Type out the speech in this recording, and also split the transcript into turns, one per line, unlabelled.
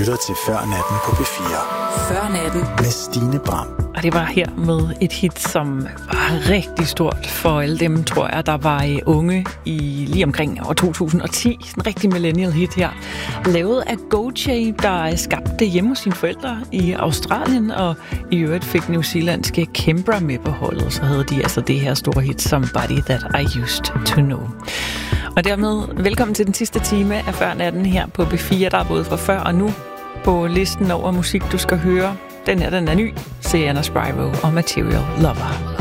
lytter til Før Natten på P4.
Før Natten
med Stine Bram.
Og det var her med et hit, som var rigtig stort for alle dem, tror jeg, der var unge i lige omkring år 2010. En rigtig millennial hit her. Lavet af Gojay, der skabte hjemme hos sine forældre i Australien, og i øvrigt fik newzealandske Kimbra med på holdet. Så havde de altså det her store hit, Somebody That I Used To Know. Og dermed velkommen til den sidste time af Før Natten her på B4, der er både fra før og nu på listen over musik, du skal høre. Den er ny. Sienna Spyro og Material Lover.